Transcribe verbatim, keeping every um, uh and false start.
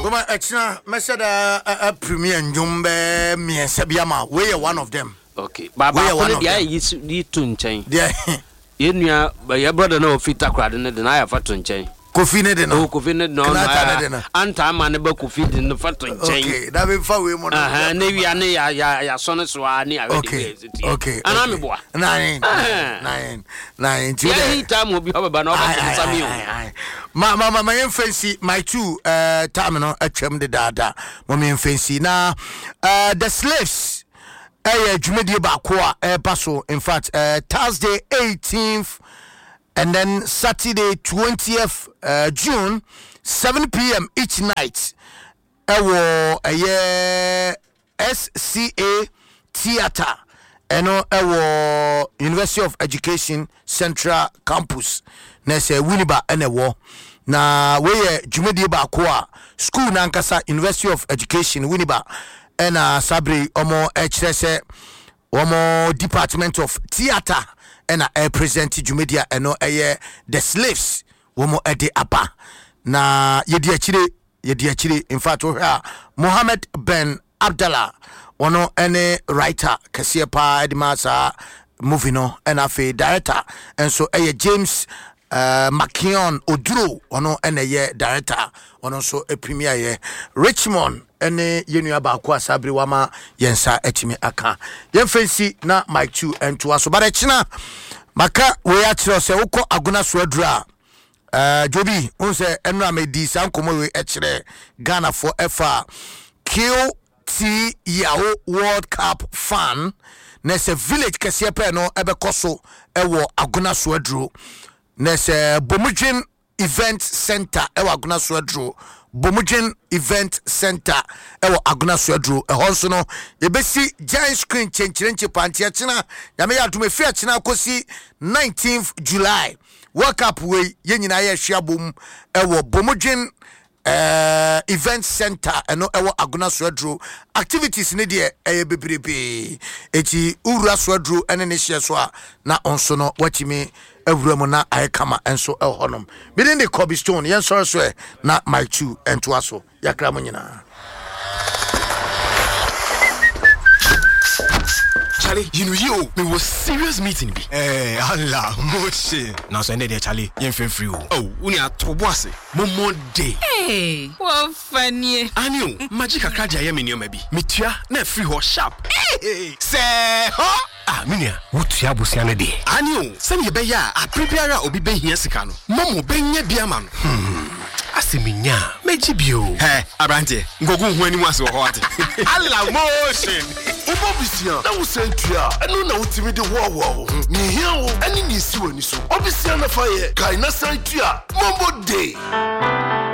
Kuma extra message a premium jumbe me Sabiama. We are one of them. Okay. Baba one dia yi to nchen. Dia ye nua your brother no fit takrade ne de na ya fa to nchen. Kofi ne de no. Oh, Kofi ne no. Anta ma ne ba Kofi de no fa to nchen. Okay, that be fa we mo. Aha, ne wi ane ya ya ya so ne so ani a we de. Okay. Ana me boa. Nine. Nine. Nine. Yeah, he time will be over no ba Sami. Ma ma ma my fancy my two uh time no atwam de dada. Mo me fancy na uh the slaves eh dwumedie ba ko a eh paso in fact uh Thursday eighteenth and then Saturday twentieth uh, June seven p.m. each night ewo eh S C A Theatre eno ewo University of Education Central Campus na se Winneba enewo na we dwumedie ba ko a school na nkasa University of Education Winneba ena Sabri omo echirese omo Department of Theatre ena e present Jumedia eno eye the slaves womo ede apa na yedi achire yedi achire in fact we hear Mohammed Ben Abdallah ono ene writer kase pa edimasa movie no ena fe director and so eye James uh, Makion Oduro ono ene ye director ono so e premier ye Richmond ene yenua ba ko asabri wama yensa etimi aka yemfensi na Mike two and to aso bare china maka we ya kire se wukọ aguna so adura eh jobi unse enra medi sankomo we e kire Ghana for efa Q T Yahoo World Cup fan na se village kese pe no ebe koso ewo aguna so aduro na se Bomujin Event Center ewo aguna so aduro Bomujin Event Center ewo aguna so aduro ehon so no ebesi giant screen chenchirenche pantia china ya me ya tumefi china kosi nineteenth July World Cup we yenyina ye hwea bom ewo Bomujin Uh, event center eno ewo aguna swadro activities ne de eye bebrebe eti ura swadro ene ne hye so a na onso no watimi awura mu na ayekama enso ehonom bidin de Kobe Stone yen so so na my two ento aso yakra mu nyina. Charlie, you know you, we was serious meeting be. Eh, Allah, moche. Now so ended there, Charlie. You feel free. Oh, uni a tobwase. Momo day. Hey, what funny. Anyo, magic akraja ye minyo mebi. Mitua na free ho sharp. Hey, say, huh? Ah, minia. Wutu ya busiane de. Anyo, send ye be ya a preparer obi be hia sika no. Momo be nya bia ma no. Hmm. Asiminya, mejibio. Hey, abrante. Ngogu hu ani mu ase wo ho ate. Allah motion. Obobisia na wusentua eno na wutimi de wo wo ni hia wo ani ni si wani so obisia na fa ye kai na santua mombo day.